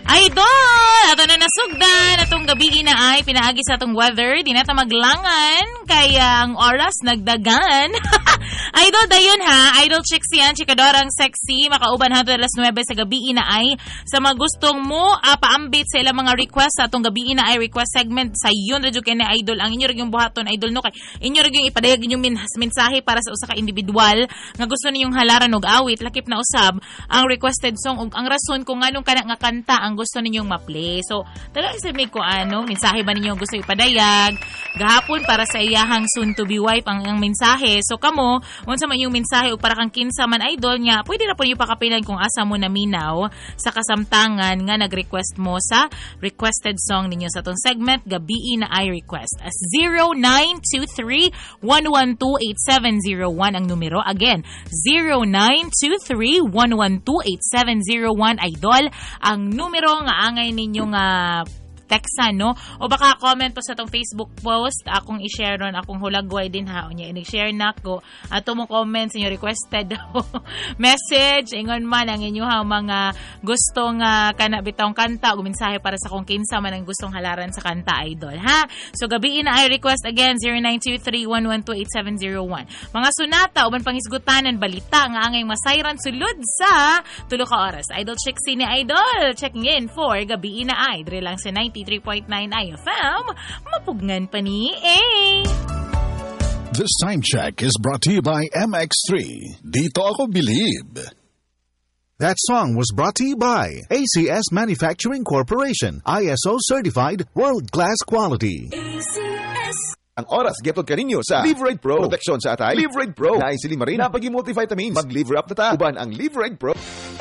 Idol! Ato na nasugdan. Atong gabi na ay pinaagi sa atong weather. Di na ta maglangan. Kaya ang oras nagdagan. Idol, dayon ha. Idol chicks yan. Chikadorang sexy. Makauban ha 9 sa gabi na ay. Sa mga gustong mo, paambit sa ilang mga request sa atong gabi na ay request segment sa yun. Radyo kaya na Idol. Ang inyo rin yung buhaton, Idol, no? Kay inyo rin yung ipadayag yung mensahe para sa usa ka individual nga gusto ninyong halaran og awit. Lakip na usab ang requested song ug ang rason kung anong kana nga kanta ang gusto ninyong ma-play. So, talaga sabi ko mensahe ba ninyo gusto ipadayag? Gahapon para sa iyahang soon to be wife ang mensahe. So, kamo, unsa man yung mensahe o para kang kinsa man Idol niya, pwede na po niyo pakapilan kung asa mo naminaw sa kasamtangan nga nag-request mo sa requested song ninyo sa tong segment Gabi na ay request. As 0923-112-8701 ang numero. Again, 0923-112-8701 Idol ang numero nga angay ninyong textan, no? O baka comment po sa tong Facebook post, akong i-share ron, akong hulagway din ha. Unya, i-share na ko. Ato mo comment sa inyo requested message. Ingon man ang inyo ha, mga gustong kanabitong kanta o mensahe para sa kung kinsa man ang gustong halaran sa kanta, Idol, ha? So, gabi na ay request again, 0923-112-8701. Mga sunata, uban panghisgutanan, balita, nga angay masayran sulod sa 3 ka oras. Idol Chick ni Idol, checking in for gabi na ay. Dre lang sa 93.9 IFM, mapugnan pa ni This time check is brought to you by MX3. Dito ako believe. That song was brought to you by ACS Manufacturing Corporation, ISO certified world-class quality. ACS. Ang oras, getod ka ninyo sa Live Right Pro. Proteksyon sa atay, Live Right Pro. Naisili marin, napagi-multivitamins. Mag-liver up na ta. Uban ang Live Right Pro.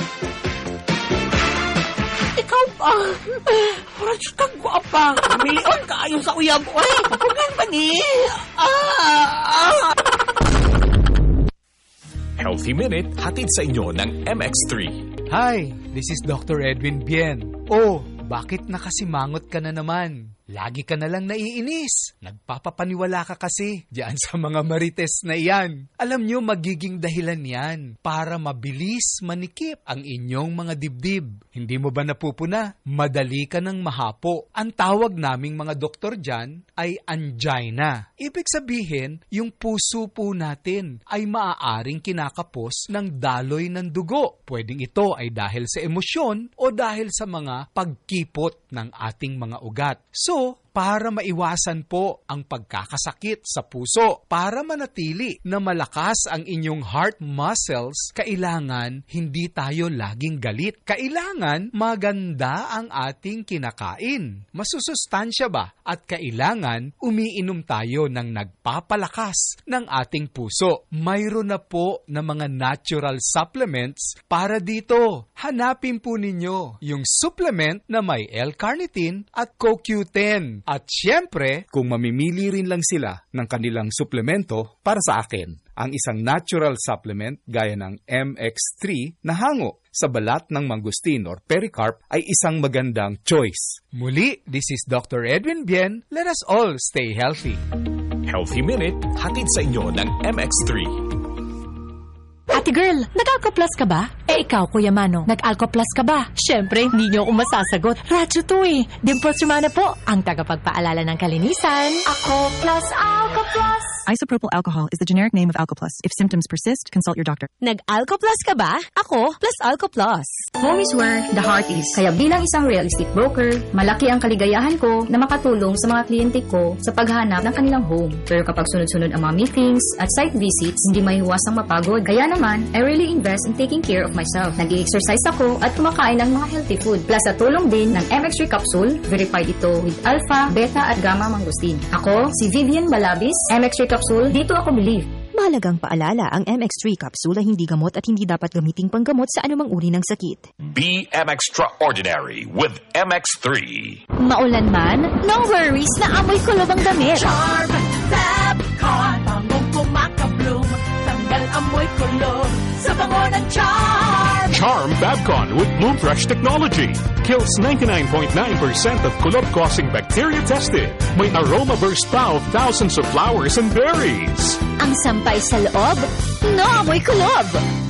Ikaw pa. Oras kang guwapa. Milion ka ayon sa uyab. Ay, papunan ba ni? Healthy Minute, hatid sa inyo ng MX3. Hi, this is Dr. Edwin Bien. Oh, bakit nakasimangot ka na naman? Lagi ka na lang naiinis. Nagpapapaniwala ka kasi diyan sa mga marites na iyan. Alam nyo, magiging dahilan yan para mabilis manikip ang inyong mga dibdib. Hindi mo ba napupuna? Madali ka ng mahapo. Ang tawag naming mga doktor dyan ay angina. Ibig sabihin, yung puso po natin ay maaaring kinakapos ng daloy ng dugo. Pwedeng ito ay dahil sa emosyon o dahil sa mga pagkipot ng ating mga ugat. So, para maiwasan po ang pagkakasakit sa puso, para manatili na malakas ang inyong heart muscles, kailangan hindi tayo laging galit. Kailangan maganda ang ating kinakain. Masusustansya ba? At kailangan umiinom tayo ng nagpapalakas ng ating puso. Mayroon na po na mga natural supplements para dito. Hanapin po ninyo yung supplement na may L-carnitine at CoQ10. At syempre, kung mamimili rin lang sila ng kanilang suplemento para sa akin, ang isang natural supplement gaya ng MX3 na hango sa balat ng mangustin or pericarp ay isang magandang choice. Muli, this is Dr. Edwin Bien. Let us all stay healthy. Healthy Minute, hatid sa inyo ng MX3. Ate girl, nag-Alco Plus ka ba? Ikaw, Kuya Mano, nag-Alco Plus ka ba? Siyempre, hindi niyo ako masasagot. Radyo to Dimples Romana po, ang tagapagpaalala ng kalinisan. Ako Plus, Alco Plus. Isopropyl alcohol is the generic name of Alco Plus. If symptoms persist, consult your doctor. Nag-Alco Plus ka ba? Ako Plus Alco Plus. Home is where the heart is. Kaya bilang isang real estate broker, malaki ang kaligayahan ko na makatulong sa mga kliyente ko sa paghanap ng kanilang home. Pero kapag sunod-sunod ang mga meetings at site visits, hindi maiiwasang mapagod. Kaya naman, I really invest in taking care of myself. Nag-i-exercise ako at kumakain ng mga healthy food. Plus, sa tulong din ng MX3 capsule, verified ito with alpha, beta at gamma mangosteen. Ako, si Vivian Malabis, MX3 capsule, dito ako believe. Mahalagang paalala, ang MX3 capsule ay hindi gamot at hindi dapat gamiting panggamot sa anumang uri ng sakit. Be extraordinary with MX3. Maulan man, no worries na amoy kulob ang damit. Charm, Fabcon, bangong kumakabloom, tanggal amoy kulob sa bango ng Charm. Charm Fabcon with Bloom Fresh technology kills 99.9% of kulob-causing bacteria tested. May aroma burst pa of thousands of flowers and berries. Ang sampay sa loob, no amoy kulob.